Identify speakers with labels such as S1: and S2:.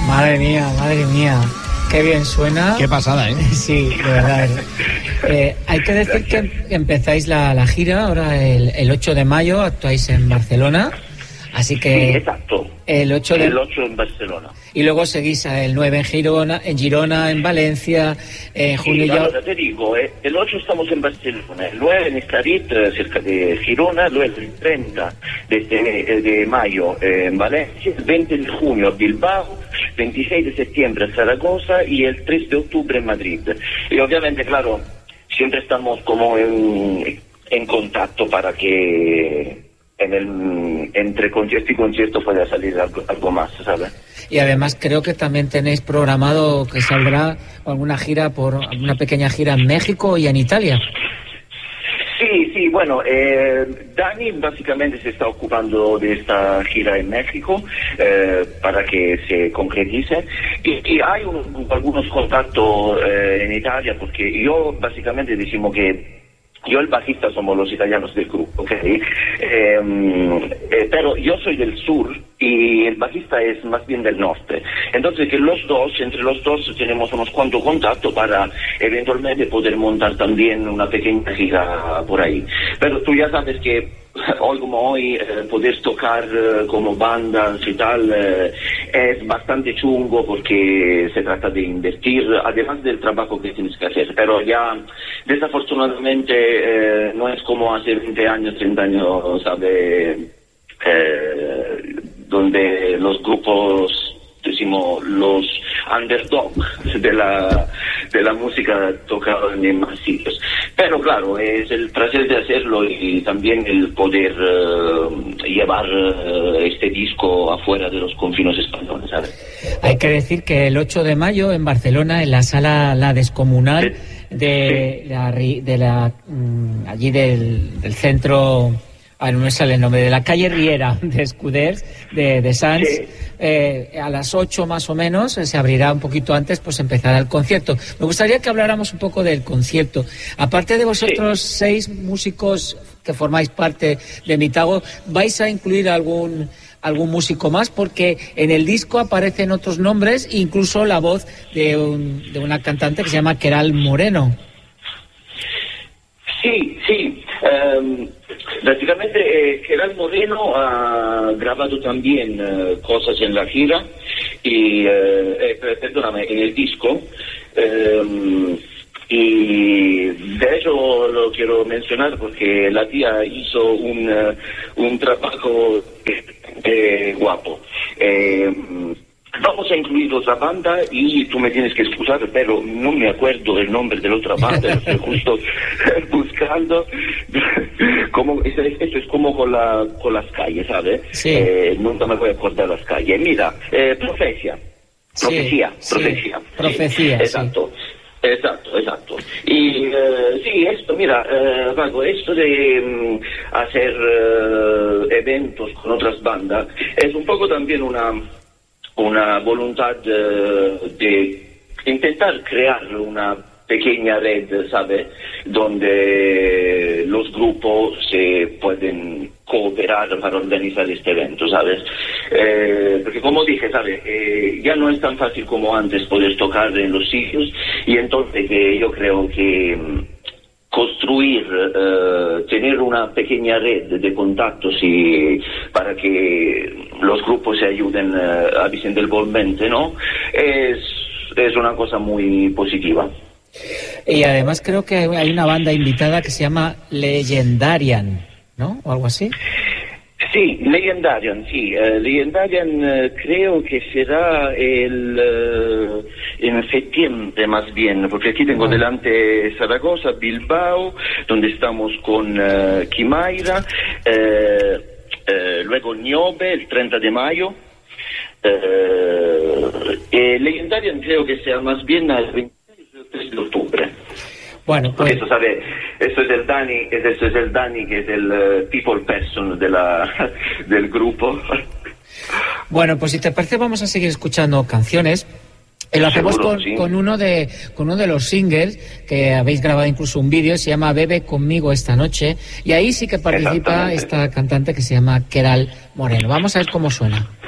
S1: Madre mía. Qué bien suena.
S2: Qué pasada, ¿eh?
S1: Sí, de verdad. Hay que decir que empezáis la gira ahora el 8 de mayo, actuáis en Barcelona. Así que...
S3: Sí, exacto.
S1: El 8
S3: en Barcelona.
S1: Y luego seguís el 9 en Girona, en Valencia, en junio.
S3: Sí, allora, te digo, el 8 estamos en Barcelona, el 9 en Estarit, cerca de Girona, luego el 30 de mayo en Valencia, el 20 de junio a Bilbao, 26 de septiembre a Zaragoza y el 3 de octubre en Madrid. Y obviamente, claro, siempre estamos como en contacto para que entre concierto y concierto pueda salir algo más, ¿sabes?
S1: Y además creo que también tenéis programado que saldrá alguna pequeña gira en México y en Italia.
S3: Sí, bueno, Dani básicamente se está ocupando de esta gira en México para que se concretice y hay algunos contactos en Italia, porque yo básicamente decimos que yo el bajista somos los italianos del grupo, ¿ok? Pero yo soy del sur y el bajista es más bien del norte. Entonces que entre los dos tenemos unos cuantos contactos para eventualmente poder montar también una pequeña gira por ahí. Pero tú ya sabes que hoy como hoy poder tocar como bandas y tal es bastante chungo, porque se trata de invertir además del trabajo que tienes que hacer, pero ya desafortunadamente no es como hace 20 años, 30 años, ¿sabes? Donde los grupos, decimos, los underdogs de la música tocaban en más sitios. Pero claro, es el placer de hacerlo y también el poder llevar este disco afuera de los confines españoles, ¿sabes?
S1: Hay que decir que el 8 de mayo en Barcelona, en la sala La Descomunal allí del centro... no me sale el nombre, de la calle Riera de Escuders, de Sants, sí. A las 8 más o menos, se abrirá un poquito antes, pues empezará el concierto. Me gustaría que habláramos un poco del concierto. Aparte de vosotros, 6 músicos que formáis parte de Mitago, ¿vais a incluir algún músico más? Porque en el disco aparecen otros nombres, incluso la voz de una cantante que se llama Queralt Moreno.
S3: Sí. Prácticamente Queralt Moreno ha grabado también cosas en la gira y en el disco, y de hecho lo quiero mencionar porque la tía hizo un trabajo guapo. Vamos a incluir otra banda y tú me tienes que excusar, pero no me acuerdo del nombre de la otra banda, estoy justo buscando. Esto es como con las calles, ¿sabes?
S1: Sí.
S3: Nunca me voy a acordar las calles. Mira, Profecía. Exacto.
S1: Sí.
S3: Exacto. Y sí, esto, mira, Vago, esto de hacer eventos con otras bandas es un poco también una voluntad de intentar crear una pequeña red, ¿sabes? Donde los grupos se pueden cooperar para organizar este evento, ¿sabes? Porque como dije, ¿sabes? Ya no es tan fácil como antes poder tocar en los sitios, y entonces yo creo que construir, tener una pequeña red de contactos y para que los grupos se ayuden vicentemente, ¿no? Es una cosa muy positiva.
S1: Y además creo que hay una banda invitada que se llama Legendarian, ¿no? O algo así.
S3: Sí, Legendarian, sí. Legendarian creo que será en septiembre más bien, porque aquí tengo delante Zaragoza, Bilbao, donde estamos con Quimaira, luego Niobe el 30 de mayo. Legendarian creo que sea más bien el 23 de octubre.
S1: Bueno, pues...
S3: Eso, ¿sabe? Eso es el Dani, que es el people person del grupo.
S1: Bueno, pues si te parece vamos a seguir escuchando canciones. Lo hacemos con uno de los singles que habéis grabado, incluso un vídeo, se llama Bebe conmigo esta noche, y ahí sí que participa esta cantante que se llama Queralt Moreno. Vamos a ver cómo suena.